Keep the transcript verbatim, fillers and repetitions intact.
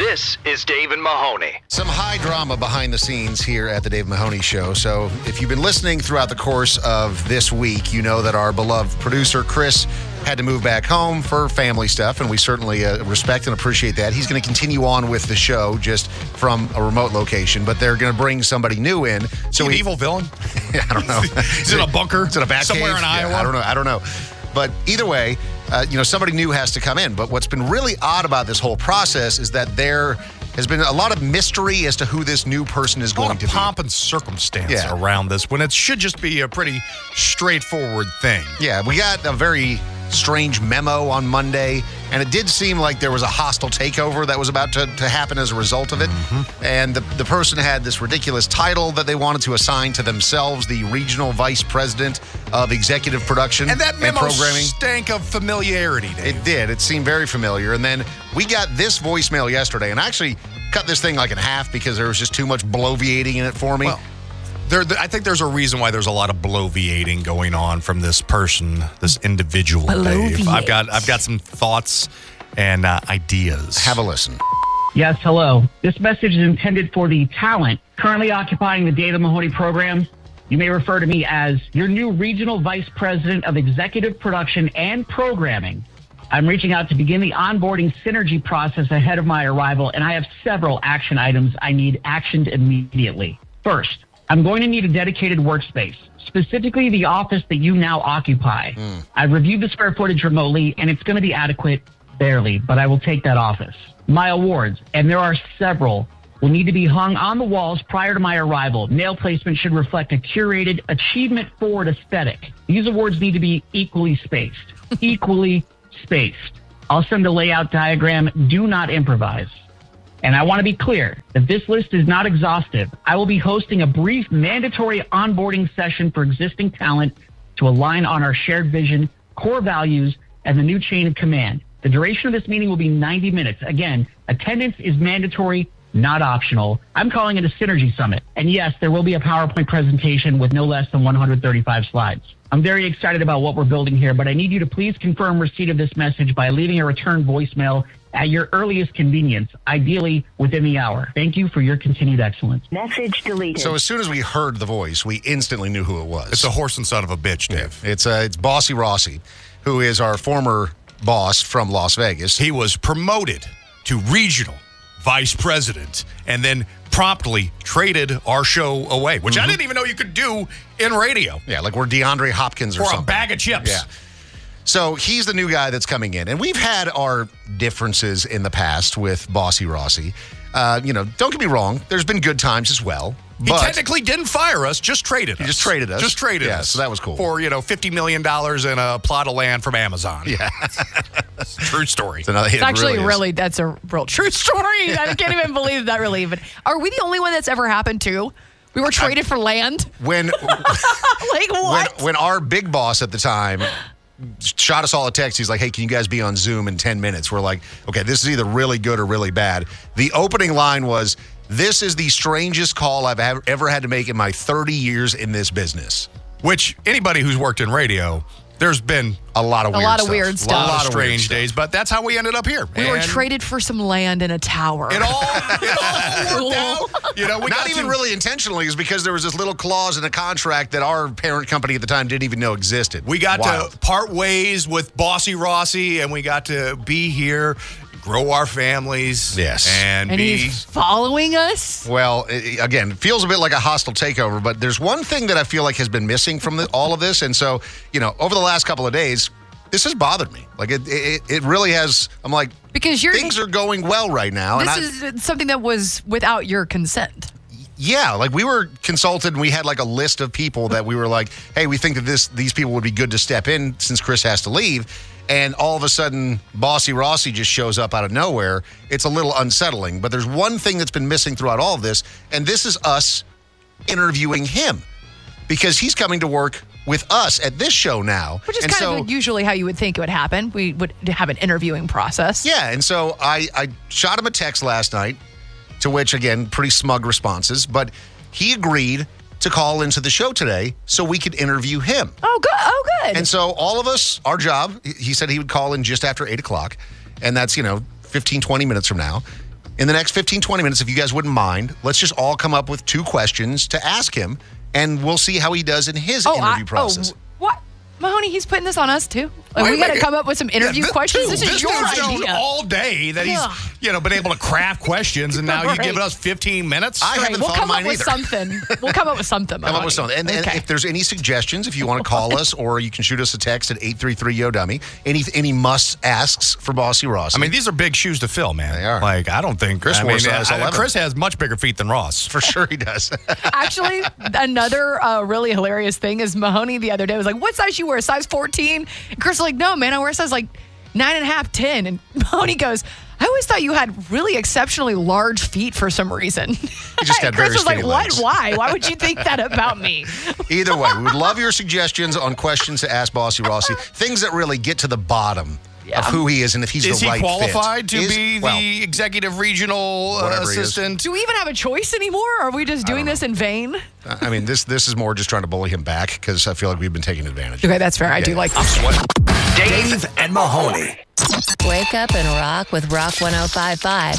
This is Dave and Mahoney. Some high drama behind the scenes here at the Dave Mahoney Show. So if you've been listening throughout the course of this week, you know that our beloved producer, Chris, had to move back home for family stuff, and we certainly uh, respect and appreciate that. He's going to continue on with the show just from a remote location, but they're going to bring somebody new in. So an he, evil villain? I don't know. He's in a bunker? Is it a bat somewhere cave? in Yeah, Iowa? I don't know. I don't know. But either way, uh, you know, somebody new has to come in. But what's been really odd about this whole process is that there has been a lot of mystery as to who this new person is a lot going of to be. pomp and circumstance Yeah. around this when it should just be a pretty straightforward thing. Yeah, we got a very strange memo on Monday, and it did seem like there was a hostile takeover that was about to, to happen as a result of it. Mm-hmm. And the, the person had this ridiculous title that they wanted to assign to themselves, the Regional Vice President of Executive Production And that memo Programming. stank of familiarity, Dave. It did. It seemed very familiar. And then we got this voicemail yesterday, and I actually cut this thing like in half because there was just too much bloviating in it for me. Well, There, I think there's a reason why there's a lot of bloviating going on from this person, this individual, Dave. I've got, I've got some thoughts and uh, ideas. Have a listen. Yes, hello. This message is intended for the talent currently occupying the Dave Mahoney program. You may refer to me as your new Regional Vice President of Executive Production and Programming. I'm reaching out to begin the onboarding synergy process ahead of my arrival, and I have several action items I need actioned immediately. First, I'm going to need a dedicated workspace, specifically the office that you now occupy. Mm. I've reviewed the square footage remotely, and it's going to be adequate, barely, but I will take that office. My awards, and there are several, will need to be hung on the walls prior to my arrival. Nail placement should reflect a curated, achievement-forward aesthetic. These awards need to be equally spaced. Equally spaced. I'll send a layout diagram. Do not improvise. And I want to be clear that this list is not exhaustive. I will be hosting a brief mandatory onboarding session for existing talent to align on our shared vision, core values, and the new chain of command. The duration of this meeting will be ninety minutes. Again, attendance is mandatory, not optional. I'm calling it a Synergy Summit. And yes, there will be a PowerPoint presentation with no less than one hundred thirty-five slides. I'm very excited about what we're building here, but I need you to please confirm receipt of this message by leaving a return voicemail at your earliest convenience, ideally within the hour. Thank you for your continued excellence. Message deleted. So as soon as we heard the voice, we instantly knew who it was. It's a horse and son of a bitch, Dave. Yeah. It's uh, it's Bossy Rossi, who is our former boss from Las Vegas. He was promoted to regional vice president and then promptly traded our show away, which mm-hmm. I didn't even know you could do in radio. Yeah, like we're DeAndre Hopkins or For something. For a bag of chips. Yeah. So he's the new guy that's coming in. And we've had our differences in the past with Bossy Rossi. Uh, you know, don't get me wrong. There's been good times as well. He but technically didn't fire us, just traded us. He just traded us. Just traded yeah, us. So that was cool. For, you know, fifty million dollars in a plot of land from Amazon. Yeah. True story. It's, another, it's it actually really, really, that's a real true story. I can't even believe that really even. Are we the only one that's ever happened to? We were traded I, for land? When, like what? When, when our big boss at the time shot us all a text. He's like, hey, can you guys be on Zoom in ten minutes? We're like, okay, this is either really good or really bad. The opening line was, this is the strangest call I've ever had to make in my thirty years in this business. Which, anybody who's worked in radio, there's been a lot of a weird lot stuff. of weird stuff. A lot, a lot of of strange days, but that's how we ended up here. We and were traded for some land in a tower. It all, it all worked out. You know, we Not got even to, really intentionally, is because there was this little clause in a contract that our parent company at the time didn't even know existed. We got Wild. to part ways with Bossy Rossi, and we got to be here, grow our families. Yes. And, and be... he's following us? Well, it, again, it feels a bit like a hostile takeover, but there's one thing that I feel like has been missing from the, all of this. And so, you know, over the last couple of days, this has bothered me. Like, it it, it really has. I'm like, because you're, things are going well right now. This and I, is something that was without your consent. Yeah, like we were consulted and we had like a list of people that we were like, hey, we think that this these people would be good to step in since Chris has to leave. And all of a sudden, Bossy Rossi just shows up out of nowhere. It's a little unsettling. But there's one thing that's been missing throughout all of this, and this is us interviewing him. Because he's coming to work with us at this show now. Which is and kind so, of usually how you would think it would happen. We would have an interviewing process. Yeah, and so I, I shot him a text last night, to which, again, pretty smug responses. But he agreed to call into the show today so we could interview him. Oh, good. Oh, good. And so all of us, our job, he said he would call in just after eight o'clock. And that's, you know, fifteen, twenty minutes from now. in the next fifteen, twenty minutes, if you guys wouldn't mind, let's just all come up with two questions to ask him, and we'll see how he does in his Oh, interview I, process. oh, what? Mahoney, he's putting this on us, too? Like, Wait we a got to minute. come up with some interview Yeah, th- questions? dude, This is this your dude's known idea. all day that he's, Ugh. you know, been able to craft questions, and now you're Right. giving us fifteen minutes? I Right, haven't we'll thought of come up mine with either. something. We'll come up with something. Come up Mahoney. with something. And, and Okay. if there's any suggestions, if you want to call us or you can shoot us a text at eight three three Yo Dummy, any any must asks for Bossy Ross. I mean, these are big shoes to fill, man. They are. Like, I don't think Chris I wore mean, size I- eleven. Chris has much bigger feet than Ross. for sure he does. Actually, another uh, really hilarious thing is Mahoney the other day was like, "What size you wear? Size fourteen?" And Chris was like, "No, man, I wear size like nine and a half, ten." And Mahoney goes, "I always thought you had really exceptionally large feet for some reason." He just got Chris very was like, skinny "What? legs." Why? Why would you think that about me?" Either way, we would love your suggestions on questions to ask Bossy Rossi. Things that really get to the bottom Yeah. of who he is and if he's Is the he right qualified fit. to Is- be well, the executive regional uh, Whatever he is. assistant? Do we even have a choice anymore? Or are we just doing this in vain? I mean, this this is more just trying to bully him back because I feel like we've been taking advantage. Okay, that's fair. I do like this. Dave and Mahoney. Wake up and rock with Rock one oh five point five.